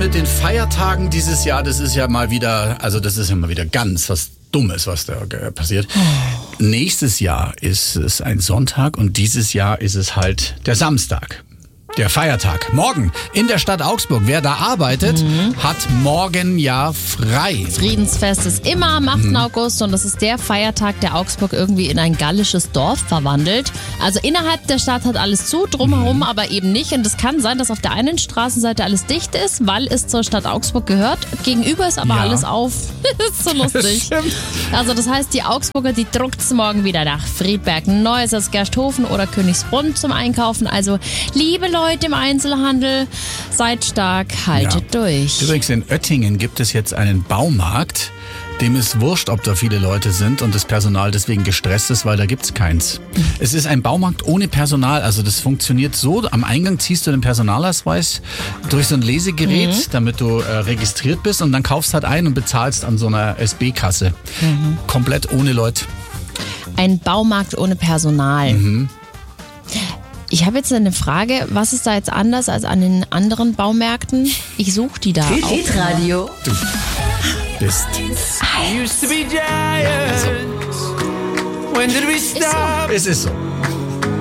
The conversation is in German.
mit den Feiertagen dieses Jahr, das ist ja mal wieder ganz was Dummes, was da passiert. Nächstes Jahr ist es ein Sonntag und dieses Jahr ist es halt der Samstag. Der Feiertag. Morgen in der Stadt Augsburg. Wer da arbeitet, hat morgen ja frei. Friedensfest ist immer am 8. August und das ist der Feiertag, der Augsburg irgendwie in ein gallisches Dorf verwandelt. Also innerhalb der Stadt hat alles zu, drumherum aber eben nicht. Und es kann sein, dass auf der einen Straßenseite alles dicht ist, weil es zur Stadt Augsburg gehört. Gegenüber ist aber alles auf. Das ist so lustig. Also das heißt, die Augsburger, die druckt's morgen wieder nach Friedberg, Neuses, Gersthofen oder Königsbrunn zum Einkaufen. Also liebe Leute im Einzelhandel, seid stark, haltet durch. Übrigens in Oettingen gibt es jetzt einen Baumarkt, dem ist wurscht, ob da viele Leute sind und das Personal deswegen gestresst ist, weil da gibt's keins. Es ist ein Baumarkt ohne Personal, also das funktioniert so, am Eingang ziehst du den Personalausweis durch so ein Lesegerät, damit du registriert bist und dann kaufst halt ein und bezahlst an so einer SB-Kasse. Komplett ohne Leute. Ein Baumarkt ohne Personal. Ich habe jetzt eine Frage, was ist da jetzt anders als an den anderen Baumärkten? Ich suche die da auch. Hitradio. Du bist... Used to be giants. When did we stop? Es ist so.